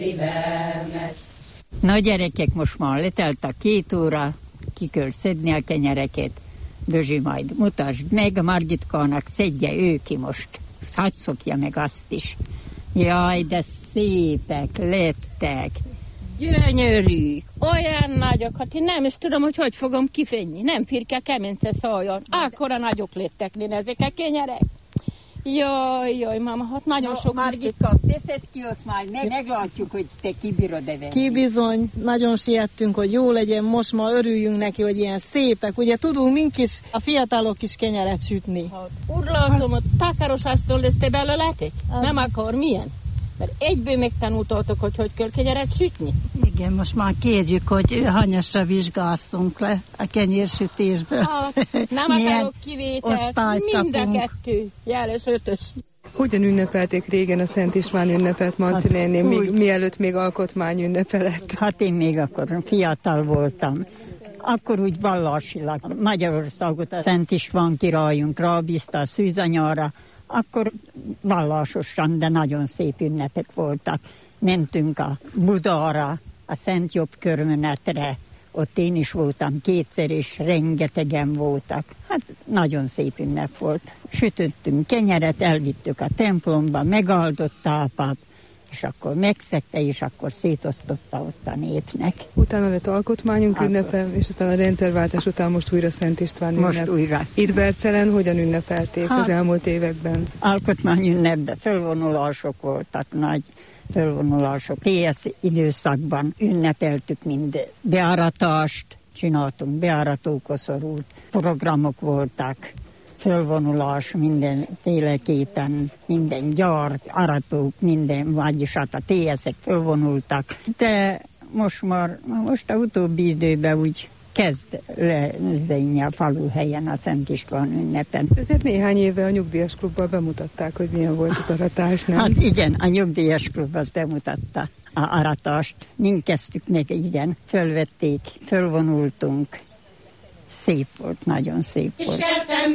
Na gyerekek, most már letelt a 2 óra, ki kell szedni a kenyereket. Dözsi, majd mutasd meg, Margitkának szedje ő ki most. Hadd szokja meg azt is. Jaj, de szépek lettek. Gyönyörű, olyan nagyok, hát én nem is tudom, hogy fogom kifenni. Nem firke kemence szóljon. Akkora nagyok lettek ezek a kenyerek. Jaj, mama, hát nagyon sok... Margitka, teszed ki, azt majd meglátjuk, hogy te kibírod venni. Ki bizony, nagyon siettünk, hogy jó legyen, most ma örüljünk neki, hogy ilyen szépek. Ugye tudunk mink is, a fiatalok is kenyeret sütni. Hát, urlaltom, a takaros asztal, ezt te belőletek? Nem akar, milyen? Mert egyből megtanultatok, hogy kell kenyeret sütni. Igen, most már kérjük, hogy hanyasra vizsgáztunk le a kenyérsütésből. Nem akarok kivételt, mind a 2, jeles 5-ös. Hogyan ünnepelték régen a Szent István ünnepet, Manci néni, mielőtt még alkotmányünnepe lett? Hát én még akkor fiatal voltam. Akkor úgy vallásilag Magyarországot a Szent István királyunkra bízta a szűzanyára, akkor vallásosan, de nagyon szép ünnepek voltak. Mentünk a Budára, a Szent Jobb körmenetre, ott én is voltam 2-szer, és rengetegen voltak. Hát nagyon szép ünnep volt. Sütöttünk kenyeret, elvittük a templomba, megáldott apát, és akkor megszegte, és akkor szétosztotta ott a népnek. Utána lett alkotmányunk ünnepe, és aztán a rendszerváltás után most újra Szent István ünnep. Most újra. Itt Bercelen hogyan ünnepelték az elmúlt években? Alkotmányünnepben fölvonulások voltak, nagy fölvonulások. TS időszakban ünnepeltük mind beáratást, csináltunk beáratókoszorút, programok voltak, fölvonulás mindenféleképpen, minden gyárt, aratók, minden, vagyis hát a TS-ek fölvonultak. De most a utóbbi időben úgy kezd lezdeni a faluhelyen a Szent István ünnepen. Ezért néhány éve a Nyugdíjas Klubban bemutatták, hogy milyen volt az aratás, nem? Hát igen, a Nyugdíjas Klub az bemutatta a aratást. Mind kezdtük meg, igen, fölvették, fölvonultunk. Szép volt, nagyon szép volt.